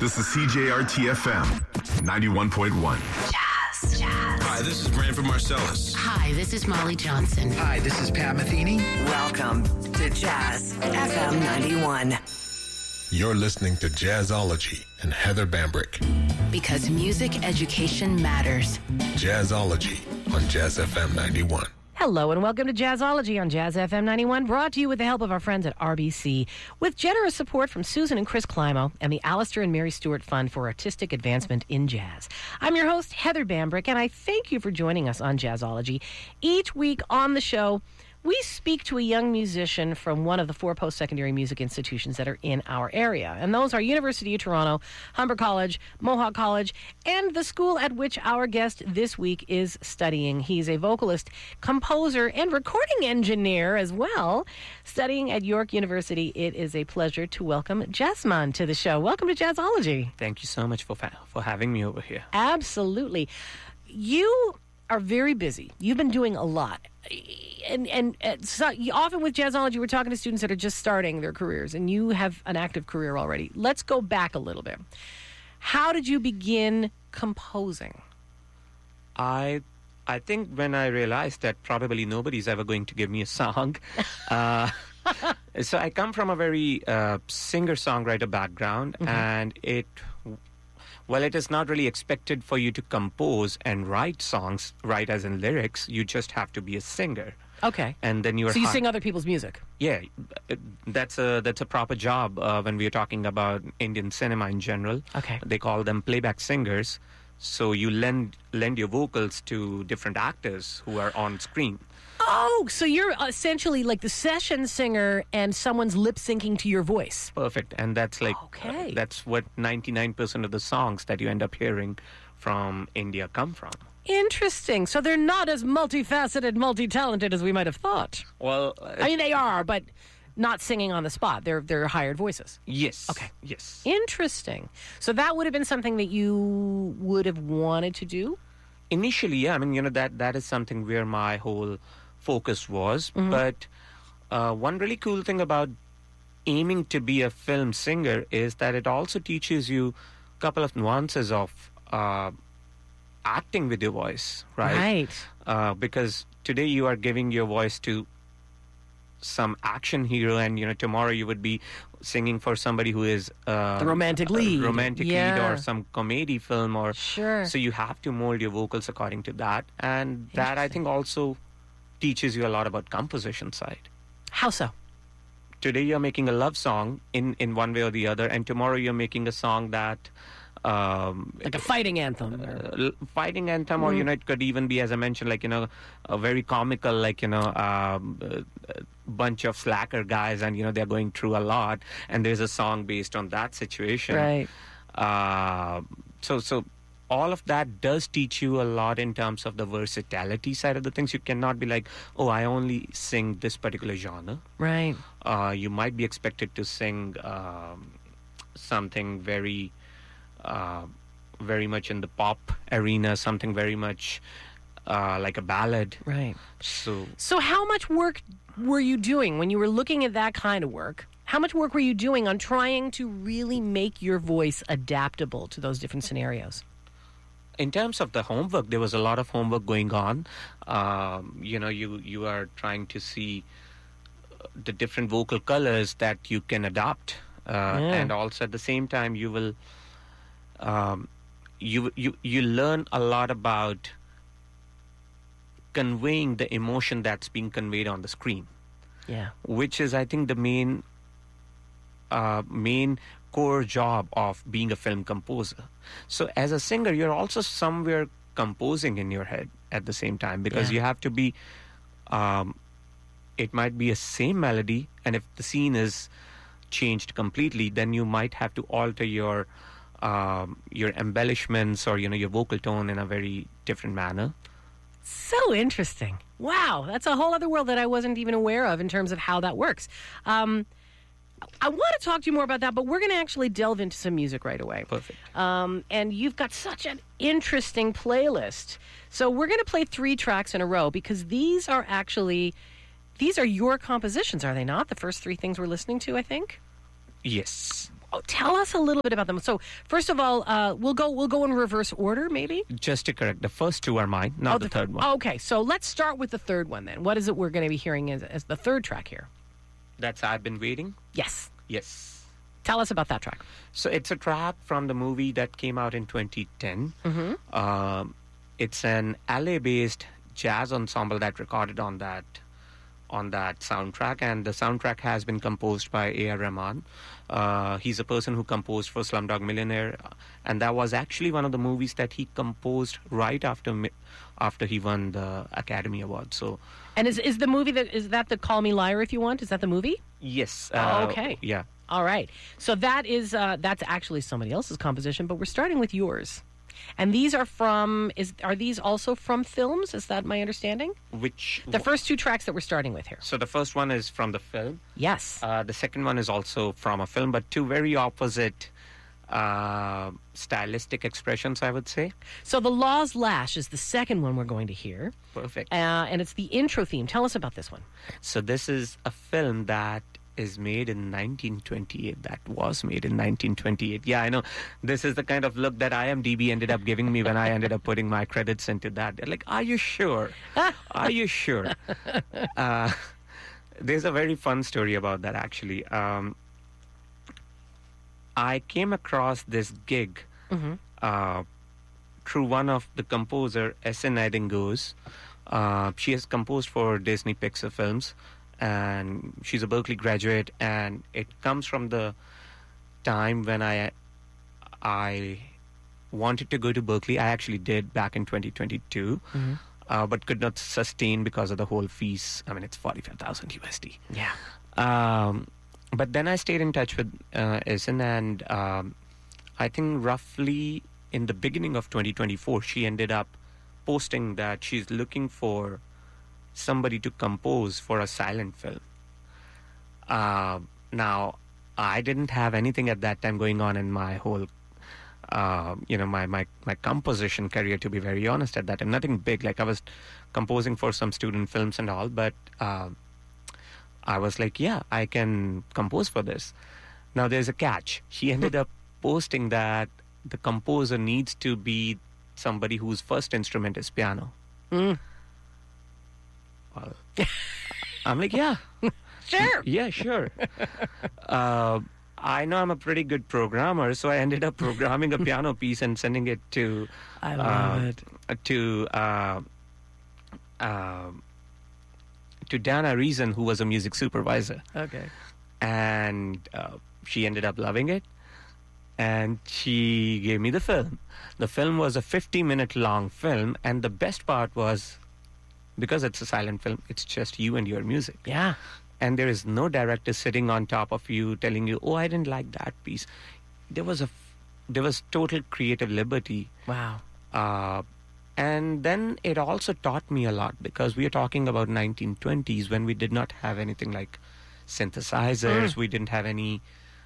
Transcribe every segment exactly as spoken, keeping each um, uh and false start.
This is C J R T F M ninety-one point one. Jazz, jazz. Hi, this is Branford Marcellus. Hi, this is Molly Johnson. Hi, this is Pat Metheny. Welcome to Jazz F M ninety-one. You're listening to Jazzology and Heather Bambrick. Because music education matters. Jazzology on Jazz F M ninety-one. Hello and welcome to Jazzology on Jazz F M ninety-one, brought to you with the help of our friends at R B C, with generous support from Susan and Chris Climo and the Alistair and Mary Stewart Fund for Artistic Advancement in Jazz. I'm your host, Heather Bambrick, and I thank you for joining us on Jazzology. Each week on the show, we speak to a young musician from one of the four post-secondary music institutions that are in our area. And those are University of Toronto, Humber College, Mohawk College, and the school at which our guest this week is studying. He's a vocalist, composer, and recording engineer as well, studying at York University. It is a pleasure to welcome Jasmine to the show. Welcome to Jazzology. Thank you so much for fa- for having me over here. Absolutely. You are very busy. You've been doing a lot. And and, and so often with Jazzology, we're talking to students that are just starting their careers, and you have an active career already. Let's go back a little bit. How did you begin composing? I I think when I realized that probably nobody's ever going to give me a song. uh, so I come from a very uh, singer-songwriter background, mm-hmm. and it... Well, it is not really expected for you to compose and write songs, write as in lyrics. You just have to be a singer. Okay. And then you are So you hi- sing other people's music? Yeah, that's a that's a proper job uh, when we are talking about Indian cinema in general. Okay. They call them playback singers. So you lend lend your vocals to different actors who are on screen. Oh, so you're essentially like the session singer and someone's lip syncing to your voice. Perfect. And that's like, Okay. uh, that's what ninety-nine percent of the songs that you end up hearing from India come from. Interesting. So they're not as multifaceted, multi-talented as we might have thought. Well, I mean, they are, but not singing on the spot. They're they're hired voices. yes. Okay. Yes. Interesting. So that would have been something that you would have wanted to do? Initially, yeah. I mean, you know, that that is something where my whole focus was. Mm-hmm. But uh, one really cool thing about aiming to be a film singer is that it also teaches you a couple of nuances of uh, acting with your voice, right? Right. Uh, because today you are giving your voice to some action hero, and you know tomorrow you would be singing for somebody who is uh, The romantic a lead. romantic Yeah. lead, or some comedy film, or Sure. so you have to mold your vocals according to that, and that I think also teaches you a lot about composition side. How so? Today you're making a love song in in one way or the other, and tomorrow you're making a song that um Like a fighting anthem. or- uh, fighting anthem, or you know, it could even be, as I mentioned, like you know, a very comical, like you know, um, a, a bunch of slacker guys, and you know, they're going through a lot, and there's a song based on that situation. Right. Uh, so, so all of that does teach you a lot in terms of the versatility side of the things. You cannot be like, oh, I only sing this particular genre. Right. Uh, you might be expected to sing um, something very. Uh, very much in the pop arena, something very much uh, like a ballad. Right. So, So how much work were you doing when you were looking at that kind of work? How much work were you doing on trying to really make your voice adaptable to those different scenarios? in terms of the homework, there was a lot of homework going on. Um, you know, you you are trying to see the different vocal colors that you can adopt, uh, Yeah. and also at the same time, you will um, you you you learn a lot about conveying the emotion that's being conveyed on the screen, Yeah. which is, I think, the main uh, main core job of being a film composer. So as a singer, you're also somewhere composing in your head at the same time, because Yeah. you have to be um, it might be a same melody, and if the scene is changed completely, then you might have to alter your um, your embellishments or you know your vocal tone in a very different manner. So interesting. Wow, that's a whole other world that I wasn't even aware of in terms of how that works. Um, I want to talk to you more about that, but we're going to actually delve into some music right away. Perfect. Um, and you've got such an interesting playlist. So we're going to play three tracks in a row because these are actually, these are your compositions, are they not? The first three things we're listening to, I think? Yes. Oh, tell us a little bit about them. So, first of all, uh, we'll go we'll go in reverse order, maybe. Just to correct, the first two are mine, not oh, the, the third one. Okay, so let's start with the third one then. What is it we're going to be hearing as, as the third track here? That's I've Been Waiting. Yes. Yes. Tell us about that track. So it's a track from the movie that came out in twenty ten. Mm-hmm. Um, it's an L A-based jazz ensemble that recorded on that on that soundtrack, and the soundtrack has been composed by A R. Rahman. Uh, he's a person who composed for Slumdog Millionaire, and that was actually one of the movies that he composed right after mi- after he won the Academy Award. So, And is is the movie that is that the Call Me Liar If You Want? Is that the movie? yes. Oh, uh, okay. Yeah. All right. So that is uh, that's actually somebody else's composition, but we're starting with yours. And these are from is are these also from films? Is that my understanding? Which The first two tracks that we're starting with here. So the first one is from the film. Yes. Uh, the second one is also from a film, but two very opposite uh, stylistic expressions, I would say. So The Law's Lash is the second one we're going to hear. Perfect. Uh, and it's the intro theme. Tell us about this one. So this is a film that is made in nineteen twenty-eight. That was made in nineteen twenty-eight. Yeah, I know. This is the kind of look that I M D B ended up giving me when I ended up putting my credits into that. They're like, are you sure? Are you sure? Uh, there's a very fun story about that, actually. Um, I came across this gig Mm-hmm. uh, through one of the composer, S N Nightingale's. Uh, she has composed for Disney Pixar films, and she's a Berkeley graduate, and it comes from the time when I I wanted to go to Berkeley. I actually did back in twenty twenty-two, Mm-hmm. uh, but could not sustain because of the whole fees. I mean, it's forty-five thousand U S D. Yeah. Um, but then I stayed in touch with uh, Isin, and um, I think roughly in the beginning of twenty twenty-four, she ended up posting that she's looking for somebody to compose for a silent film. Uh, now, I didn't have anything at that time going on in my whole, uh, you know, my, my, my composition career, to be very honest, at that time. Nothing big. Like, I was composing for some student films and all, but uh, I was like, yeah, I can compose for this. Now, there's a catch. She ended up posting that the composer needs to be somebody whose first instrument is piano. Mm. Well, I'm like, yeah. Sure. Yeah, sure. uh, I know I'm a pretty good programmer, so I ended up programming a piano piece and sending it to... I love uh, it. To, uh, uh, to Dana Reason, who was a music supervisor. Okay. And uh, she ended up loving it. And she gave me the film. The film was a fifty-minute long film, and the best part was, because it's a silent film, it's just you and your music. Yeah. And there is no director sitting on top of you telling you, oh, I didn't like that piece. There was a, there was total creative liberty. Wow. Uh, and then it also taught me a lot, because we are talking about nineteen twenties when we did not have anything like synthesizers. Mm. We didn't have any...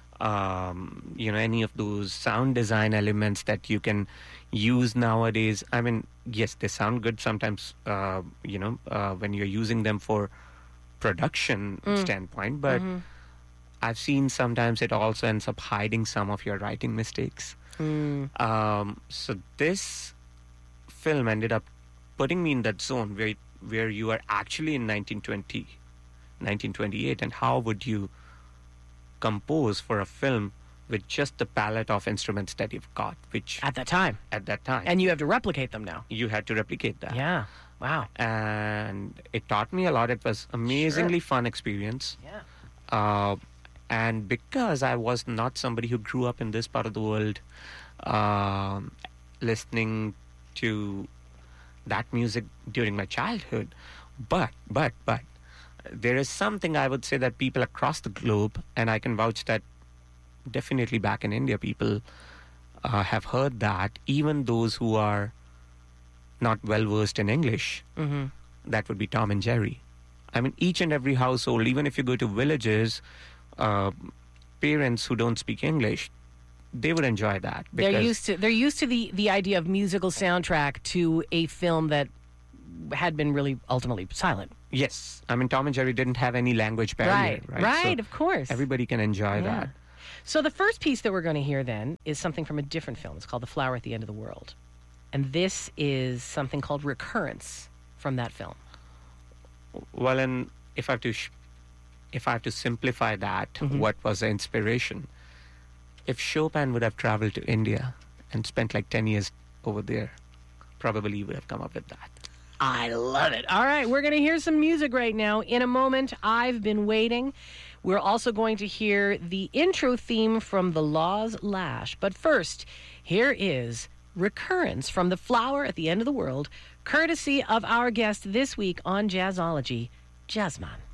Um, you know, any of those sound design elements that you can use nowadays. I mean, yes, they sound good sometimes, uh, you know, uh, when you're using them for production Mm. standpoint, but Mm-hmm. I've seen sometimes it also ends up hiding some of your writing mistakes. Mm. Um, so this film ended up putting me in that zone where, where you are actually in nineteen twenty, nineteen twenty-eight, and how would you compose for a film with just the palette of instruments that you've got, which At that time. at that time And you have to replicate them now. you had to replicate that. Yeah. Wow. And it taught me a lot. It was amazingly fun experience. Yeah. Uh, and because I was not somebody who grew up in this part of the world, um, listening to that music during my childhood, but, but, but, there is something I would say that people across the globe, and I can vouch that definitely back in India, people uh, have heard that, even those who are not well versed in English, Mm-hmm. that would be Tom and Jerry. I mean, each and every household, even if you go to villages, uh, parents who don't speak English, they would enjoy that. They're because- used to they're used to the, the idea of musical soundtrack to a film that had been really ultimately silent. Yes. I mean, Tom and Jerry didn't have any language barrier. Right. Right. Right, So of course. everybody can enjoy Yeah. that. So the first piece that we're going to hear then is something from a different film. It's called The Flower at the End of the World. And this is something called Recurrence from that film. Well, and if I have to, sh- if I have to simplify that, mm-hmm. what was the inspiration? If Chopin would have traveled to India and spent like ten years over there, probably he would have come up with that. I love it. All right, we're going to hear some music right now. In a moment, I've Been Waiting. We're also going to hear the intro theme from The Law's Lash. But first, here is Recurrence from The Flower at the End of the World, courtesy of our guest this week on Jazzology, Jazzman.